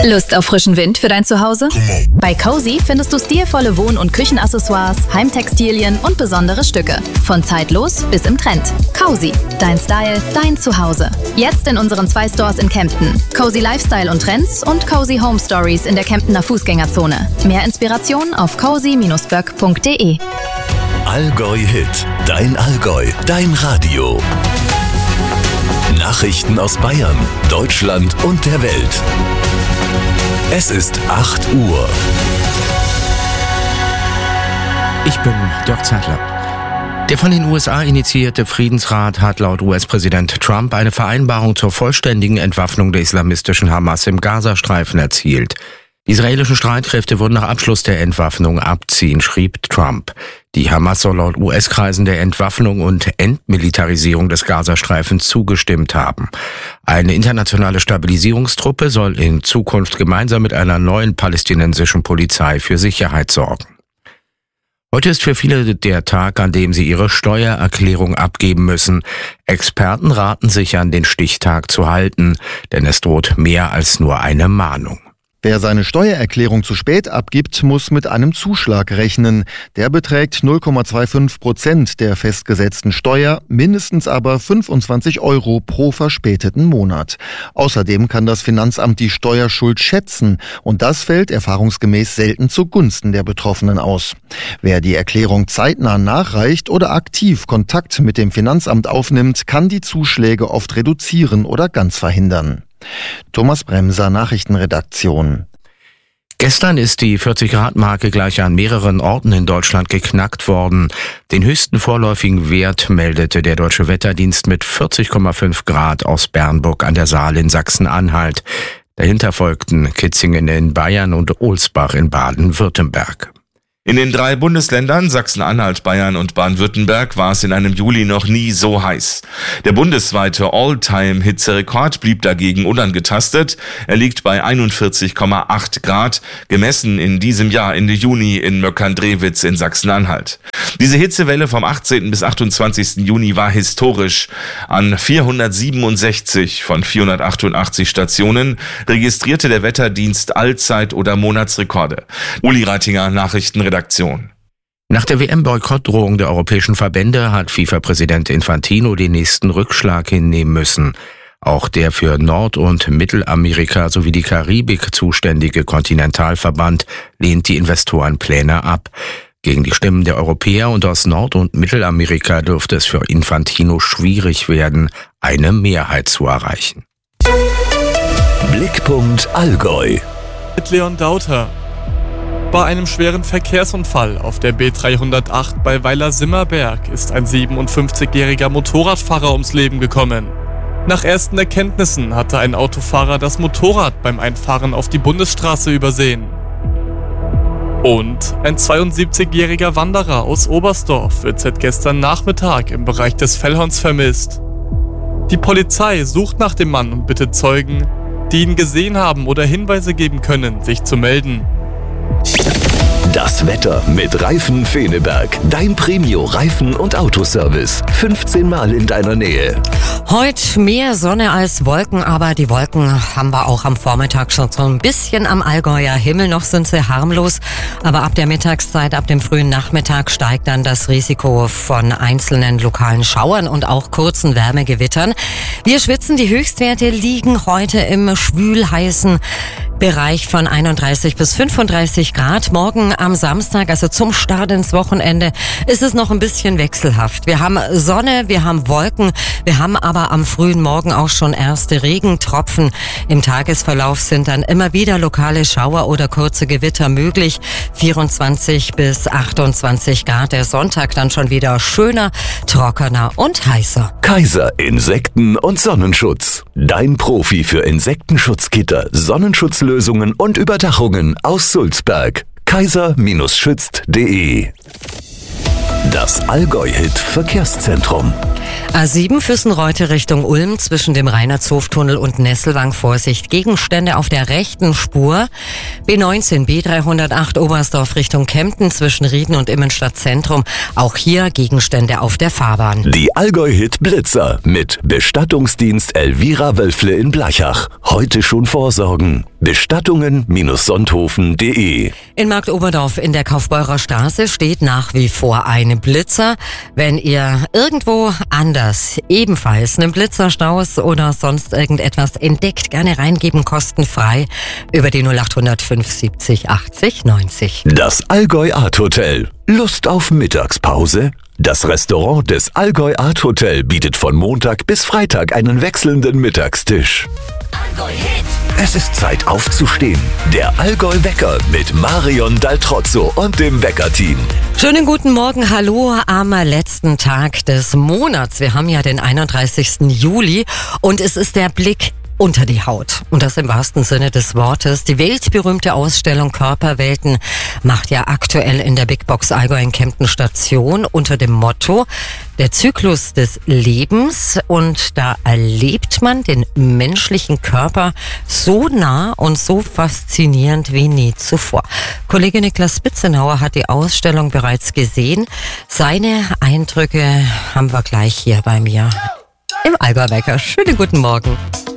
Lust auf frischen Wind für dein Zuhause? Bei Cozy findest du stilvolle Wohn- und Küchenaccessoires, Heimtextilien und besondere Stücke. Von zeitlos bis im Trend. Cozy, dein Style, dein Zuhause. Jetzt in unseren 2 Stores in Kempten. Cozy Lifestyle und Trends und Cozy Home Stories in der Kemptener Fußgängerzone. Mehr Inspiration auf cozy-böck.de. Allgäu Hit, dein Allgäu, dein Radio. Nachrichten aus Bayern, Deutschland und der Welt. Es ist 8 Uhr. Ich bin Dirk Zeitler. Der von den USA initiierte Friedensrat hat laut US-Präsident Trump eine Vereinbarung zur vollständigen Entwaffnung der islamistischen Hamas im Gazastreifen erzielt. Die israelischen Streitkräfte würden nach Abschluss der Entwaffnung abziehen, schrieb Trump. Die Hamas soll laut US-Kreisen der Entwaffnung und Entmilitarisierung des Gazastreifens zugestimmt haben. Eine internationale Stabilisierungstruppe soll in Zukunft gemeinsam mit einer neuen palästinensischen Polizei für Sicherheit sorgen. Heute ist für viele der Tag, an dem sie ihre Steuererklärung abgeben müssen. Experten raten sich an den Stichtag zu halten, denn es droht mehr als nur eine Mahnung. Wer seine Steuererklärung zu spät abgibt, muss mit einem Zuschlag rechnen. Der beträgt 0,25% der festgesetzten Steuer, mindestens aber 25 € pro verspäteten Monat. Außerdem kann das Finanzamt die Steuerschuld schätzen und das fällt erfahrungsgemäß selten zugunsten der Betroffenen aus. Wer die Erklärung zeitnah nachreicht oder aktiv Kontakt mit dem Finanzamt aufnimmt, kann die Zuschläge oft reduzieren oder ganz verhindern. Thomas Bremser, Nachrichtenredaktion. Gestern ist die 40-Grad-Marke gleich an mehreren Orten in Deutschland geknackt worden. Den höchsten vorläufigen Wert meldete der Deutsche Wetterdienst mit 40,5 Grad aus Bernburg an der Saale in Sachsen-Anhalt. Dahinter folgten Kitzingen in Bayern und Ohlsbach in Baden-Württemberg. In den 3 Bundesländern Sachsen-Anhalt, Bayern und Baden-Württemberg war es in einem Juli noch nie so heiß. Der bundesweite All-Time-Hitzerekord blieb dagegen unangetastet. Er liegt bei 41,8 Grad, gemessen in diesem Jahr Ende Juni in Möckern-Drewitz in Sachsen-Anhalt. Diese Hitzewelle vom 18. bis 28. Juni war historisch. An 467 von 488 Stationen registrierte der Wetterdienst Allzeit- oder Monatsrekorde. Uli Reitinger, Nachrichtenredaktion. Nach der WM-Boykottdrohung der europäischen Verbände hat FIFA-Präsident Infantino den nächsten Rückschlag hinnehmen müssen. Auch der für Nord- und Mittelamerika sowie die Karibik zuständige Kontinentalverband lehnt die Investorenpläne ab. Gegen die Stimmen der Europäer und aus Nord- und Mittelamerika dürfte es für Infantino schwierig werden, eine Mehrheit zu erreichen. Blickpunkt Allgäu. Mit Leon Dauter. Bei einem schweren Verkehrsunfall auf der B308 bei Weiler-Simmerberg ist ein 57-jähriger Motorradfahrer ums Leben gekommen. Nach ersten Erkenntnissen hatte ein Autofahrer das Motorrad beim Einfahren auf die Bundesstraße übersehen. Und ein 72-jähriger Wanderer aus Oberstdorf wird seit gestern Nachmittag im Bereich des Fellhorns vermisst. Die Polizei sucht nach dem Mann und bittet Zeugen, die ihn gesehen haben oder Hinweise geben können, sich zu melden. Das Wetter mit Reifen Feneberg. Dein Premio-Reifen- und Autoservice. 15 Mal in deiner Nähe. Heute mehr Sonne als Wolken, aber die Wolken haben wir auch am Vormittag schon so ein bisschen am Allgäuer Himmel. Noch sind sie harmlos, aber ab der Mittagszeit, ab dem frühen Nachmittag steigt dann das Risiko von einzelnen lokalen Schauern und auch kurzen Wärmegewittern. Wir schwitzen, die Höchstwerte liegen heute im schwül-heißen Bereich von 31 bis 35 Grad. Morgen am Samstag, also zum Start ins Wochenende, ist es noch ein bisschen wechselhaft. Wir haben Sonne, wir haben Wolken, wir haben aber am frühen Morgen auch schon erste Regentropfen. Im Tagesverlauf sind dann immer wieder lokale Schauer oder kurze Gewitter möglich. 24 bis 28 Grad. Der Sonntag dann schon wieder schöner, trockener und heißer. Kaiser Insekten- und Sonnenschutz. Dein Profi für Insektenschutzgitter, Sonnenschutzlösungen und Überdachungen aus Sulzberg. kaiser-schützt.de. Das Allgäu-Hit Verkehrszentrum. A7 Füssenreute Richtung Ulm zwischen dem Reinhardshof-Tunnel und Nesselwang. Vorsicht, Gegenstände auf der rechten Spur. B19 B308 Oberstdorf Richtung Kempten zwischen Rieden und Immenstadt Zentrum. Auch hier Gegenstände auf der Fahrbahn. Die Allgäu-Hit Blitzer mit Bestattungsdienst Elvira Wölfle in Blachach. Heute schon vorsorgen. Bestattungen-Sonthofen.de. In Marktoberdorf in der Kaufbeurer Straße steht nach wie vor eine Blitzer. Wenn ihr irgendwo anders ebenfalls einen Blitzerstaus oder sonst irgendetwas entdeckt, gerne reingeben, kostenfrei über die 0800 570 80 90. Das Allgäu Art Hotel. Lust auf Mittagspause? Das Restaurant des Allgäu Art Hotel bietet von Montag bis Freitag einen wechselnden Mittagstisch. Es ist Zeit aufzustehen. Der Allgäu-Wecker mit Marion Daltrozzo und dem Weckerteam. Schönen guten Morgen, hallo am letzten Tag des Monats. Wir haben ja den 31. Juli und es ist der Blick unter die Haut. Und das im wahrsten Sinne des Wortes. Die weltberühmte Ausstellung Körperwelten macht ja aktuell in der Big Box Allgäu in Kempten Station unter dem Motto der Zyklus des Lebens. Und da erlebt man den menschlichen Körper so nah und so faszinierend wie nie zuvor. Kollege Niklas Spitzenauer hat die Ausstellung bereits gesehen. Seine Eindrücke haben wir gleich hier bei mir im Allgäu-Wecker. Schönen guten Morgen.